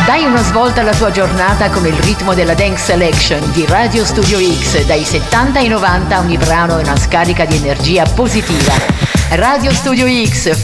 Dai una svolta alla tua giornata con il ritmo della Dance Selection di Radio Studio X. Dai 70 ai 90 ogni brano è una scarica di energia positiva. Radio Studio X